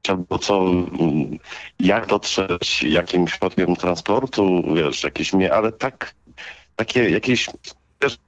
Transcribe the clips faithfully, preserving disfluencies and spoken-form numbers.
albo co, mm, jak dotrzeć, jakim środkiem transportu, wiesz, jakieś mnie, ale tak, takie jakieś... Wiesz,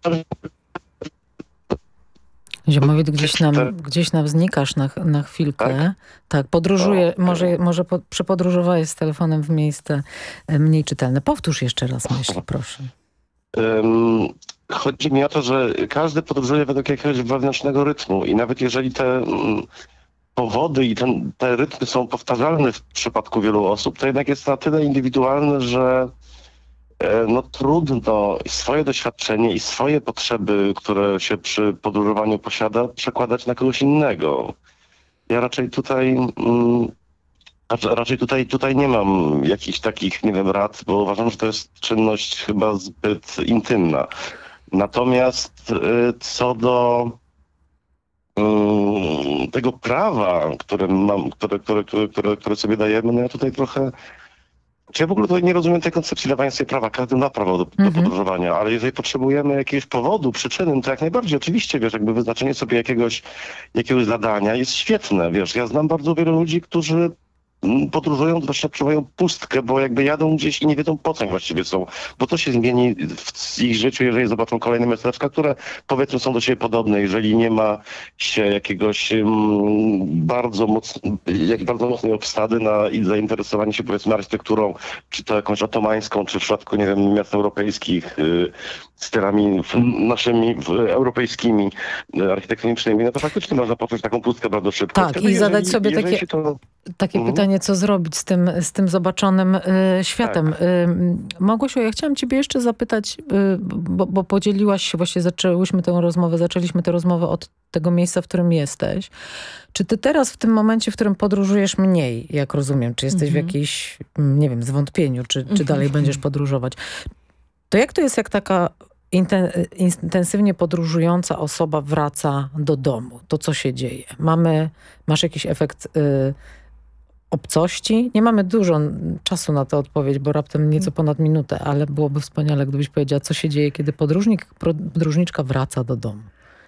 Ziemowit, gdzieś nam, gdzieś nam znikasz na, na chwilkę. Tak, tak podróżuję, o, może, może po, przepodróżowałeś z telefonem w miejsce mniej czytelne. Powtórz jeszcze raz myśl, proszę. Um, chodzi mi o to, że każdy podróżuje według jakiegoś wewnętrznego rytmu i nawet jeżeli te um, powody i ten, te rytmy są powtarzalne w przypadku wielu osób, to jednak jest na tyle indywidualne, że no trudno swoje doświadczenie i swoje potrzeby, które się przy podróżowaniu posiada, przekładać na kogoś innego. Ja raczej tutaj mm, raczej tutaj, tutaj nie mam jakichś takich, nie wiem, rad, bo uważam, że to jest czynność chyba zbyt intymna. Natomiast co do mm, tego prawa, które mam, które, które, które, które, które sobie dajemy, no ja tutaj trochę Ja w ogóle tutaj nie rozumiem tej koncepcji dawania sobie prawa. Każdy ma prawo do, do Mhm. podróżowania, ale jeżeli potrzebujemy jakiegoś powodu, przyczyny, no to jak najbardziej oczywiście, wiesz, jakby wyznaczenie sobie jakiegoś, jakiegoś zadania jest świetne, wiesz. Ja znam bardzo wielu ludzi, którzy mm, podróżują, właśnie odczuwają pustkę, bo jakby jadą gdzieś i nie wiedzą po co oni właściwie są. Bo to się zmieni w ich życiu, jeżeli zobaczą kolejne miasteczka, które powiedzmy są do siebie podobne. Jeżeli nie ma się jakiegoś mm, bardzo, mocn, jak bardzo mocnej obsady na i zainteresowanie się powiedzmy architekturą, czy to jakąś otomańską, czy w przypadku, nie wiem, miast europejskich, y, stylami w, naszymi w, europejskimi, y, architektonicznymi, no to faktycznie można poczuć taką pustkę bardzo szybko. Tak, Wtedy, i zadać jeżeli, sobie jeżeli takie... się to... Takie Mhm. pytanie, co zrobić z tym, z tym zobaczonym y, światem. Tak. Y, Małgosiu, ja chciałam ciebie jeszcze zapytać, y, bo, bo podzieliłaś się, właśnie zaczęłyśmy tę rozmowę, zaczęliśmy tę rozmowę od tego miejsca, w którym jesteś. Czy ty teraz w tym momencie, w którym podróżujesz mniej, jak rozumiem, czy jesteś Mhm. w jakiejś, nie wiem, zwątpieniu, czy, czy dalej będziesz podróżować, to jak to jest, jak taka inten, intensywnie podróżująca osoba wraca do domu? To co się dzieje? Mamy, masz jakiś efekt... Y, obcości? Nie mamy dużo czasu na tę odpowiedź, bo raptem nieco ponad minutę, ale byłoby wspaniale, gdybyś powiedziała, co się dzieje, kiedy podróżnik, podróżniczka wraca do domu.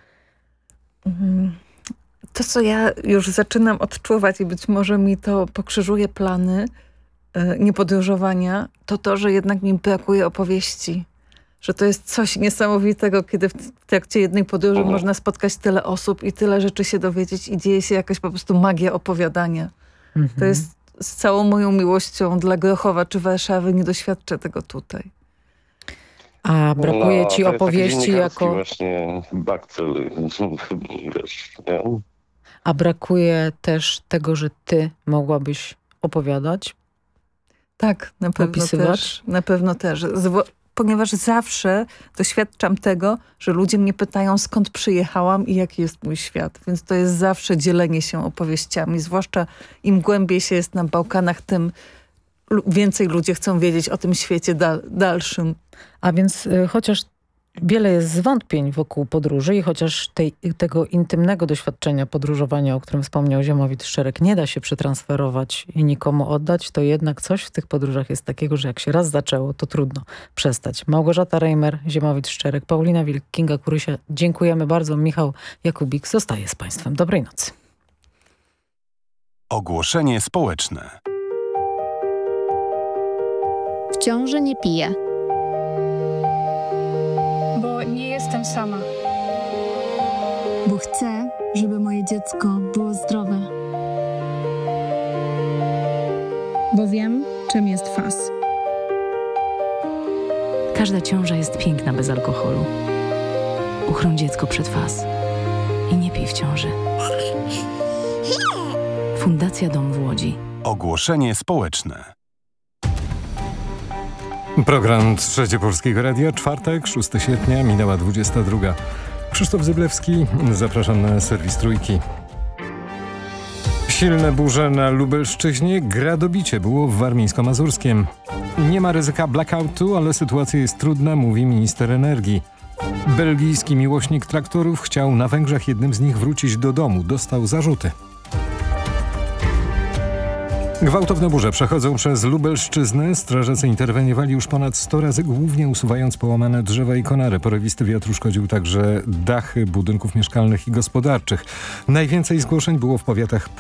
To, co ja już zaczynam odczuwać i być może mi to pokrzyżuje plany y, niepodróżowania, to to, że jednak mi brakuje opowieści. Że to jest coś niesamowitego, kiedy w trakcie jednej podróży można spotkać tyle osób i tyle rzeczy się dowiedzieć i dzieje się jakaś po prostu magia opowiadania. Mhm. To jest z całą moją miłością dla Grochowa czy Warszawy, nie doświadczę tego tutaj. A brakuje No, ci to jest taki opowieści dziennikarski jako... właśnie bakcyl, wiesz, nie? A brakuje też tego, że ty mogłabyś opowiadać? Tak, na pewno Opisywać? też. Na pewno też. Zwo ponieważ zawsze doświadczam tego, że ludzie mnie pytają, skąd przyjechałam i jaki jest mój świat. Więc to jest zawsze dzielenie się opowieściami. Zwłaszcza im głębiej się jest na Bałkanach, tym więcej ludzie chcą wiedzieć o tym świecie dal dalszym. A więc y, chociaż wiele jest zwątpień wokół podróży i chociaż tej, tego intymnego doświadczenia podróżowania, o którym wspomniał Ziemowit Szczerek, nie da się przetransferować i nikomu oddać, to jednak coś w tych podróżach jest takiego, że jak się raz zaczęło, to trudno przestać. Małgorzata Reimer, Ziemowit Szczerek, Paulina Wilk, Kinga Kurysia. Dziękujemy bardzo. Michał Jakubik zostaje z Państwem. Dobrej nocy. Ogłoszenie społeczne. W ciąży nie piję. Bo nie jestem sama. Bo chcę, żeby moje dziecko było zdrowe. Bo wiem, czym jest F A S. Każda ciąża jest piękna bez alkoholu. Uchroń dziecko przed F A S. I nie pij w ciąży. Fundacja Dom w Łodzi. Ogłoszenie społeczne. Program Trzecie Polskiego Radia, czwartek, szóstego sierpnia, minęła dwudziesta druga. Krzysztof Zyblewski, zapraszam na serwis Trójki. Silne burze na Lubelszczyźnie, gradobicie było w Warmińsko-Mazurskiem. Nie ma ryzyka blackoutu, ale sytuacja jest trudna, mówi minister energii. Belgijski miłośnik traktorów chciał na Węgrzech jednym z nich wrócić do domu, dostał zarzuty. Gwałtowne burze przechodzą przez Lubelszczyznę. Strażacy interweniowali już ponad sto razy, głównie usuwając połamane drzewa i konary. Porywisty wiatr uszkodził także dachy budynków mieszkalnych i gospodarczych. Najwięcej zgłoszeń było w powiatach